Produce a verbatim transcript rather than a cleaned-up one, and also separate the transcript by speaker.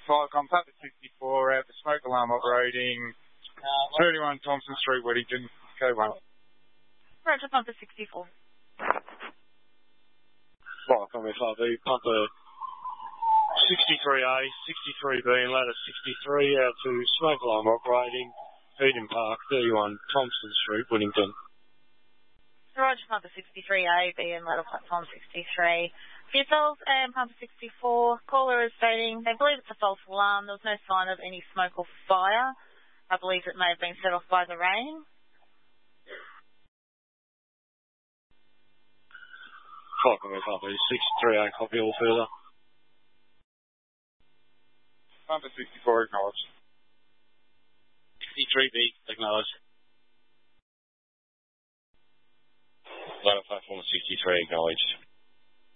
Speaker 1: Flight contact at sixty-four, out the smoke alarm operating, thirty-one Thompson Street, Whittington, go one.
Speaker 2: Roger, Pumper sixty-four.
Speaker 3: Flight from F R V, Pumper sixty-three A, sixty-three B and ladder sixty-three, out to smoke alarm operating, Eden Park, thirty-one Thompson Street, Whittington.
Speaker 2: Roger, Pumper sixty-three A, B and ladder platform sixty-three. For yourselves and Pumper sixty-four, caller is stating they believe it's a false alarm. There was no sign of any smoke or fire. I believe it may have been set off by the rain.
Speaker 3: Flight from F R V, sixty-three A, copy all further.
Speaker 1: Pumper sixty-four, acknowledged.
Speaker 3: sixty-three B, acknowledged. Ladder platform sixty-three, acknowledged.